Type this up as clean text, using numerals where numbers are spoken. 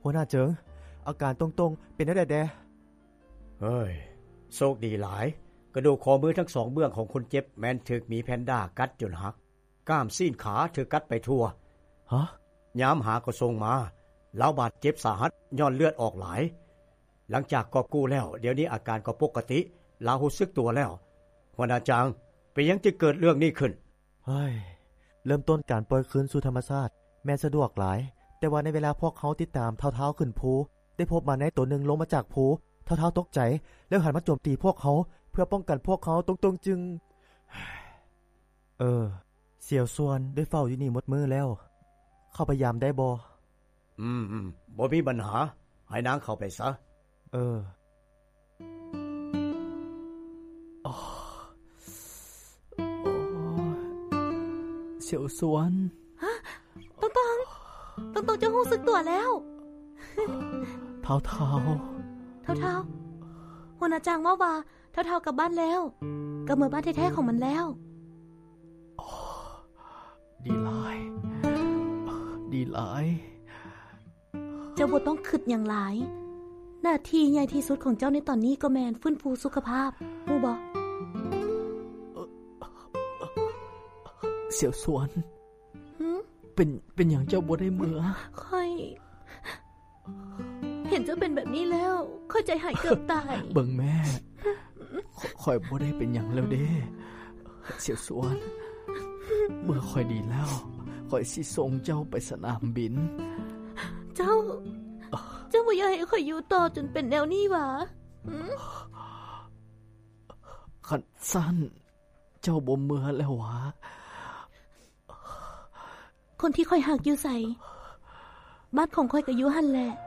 หัวหน้าเจิงอาการตรงๆเป็นได้แดเฮ้ยโชคดีหลายกระดูกข้อมือทั้งสองเบื้องของคนเจ็บแม้นถูกหมีแพนด้ากัดจนหักกล้ามซีนขาถูกกัดไปทั่วฮะยามหาก็ส่งมาแล้วบาดเจ็บสาหัสย้อนเลือดออกหลายหลังจากกอบกู้แล้วเดี๋ยวนี้อาการก็ปกติลารู้สึกตัวแล้วหัวหน้าจางเป็นยังจะเกิดเรื่องนี้ขึ้นเฮ้ยเริ่มต้นการปล่อยคืนสู่ธรรมชาติแม้สะดวกหลายแต่ว่าในเวลาพวกเขาติดตามเท้าขึ้นภูได้พบมาในตัวหนึ่งลงมาจากภูเท้าตกใจแล้วหันมาโจมตีพวกเขาเพื่อป้องกันพวกเขาตรงๆจึงเสี่ยวส่วนได้เฝ้าอยู่นี่หมดมือแล้วเข้าพยายามได้บ่บ่มีปัญหาให้นางเข้าไปซะเสี่ยวส่วนฮะต้องจะรู้สึกตัวแล้วเท้าหัวหน้าจางว่าเท้ากลับบ้านแล้วกลับเมืองบ้านแท้ๆของมันแล้วดีหลายเจ้าบ่ต้องคิดอย่างหลายหน้าที่ใหญ่ที่สุดของเจ้าในตอนนี้ก็แม่นฟื้นฟูสุขภาพฮู้บ่เสี่ยวสวนเป็นอย่างเจ้าบ่ได้เมื่อค่อยเห็นเจ้าเป็นแบบนี้แล้วค่อยใจหายเกือบตายเบิ่งแม่ค่อยบ่ได้เป็นอย่างแล้วเด้เสี่ยวสวนเมื่อค่อยดีแล้วค่อยสิส่งเจ้าไปสนามบินเจ้าบ่อยากให้ค่อยอยู่ต่อจนเป็นแนวนี้หว่าคันสั้นเจ้าบ่เมื่อแล้วหวะคนที่ค่อยหักอยู่ใส่บ้านของค่อยก็อยู่หั่นแหละ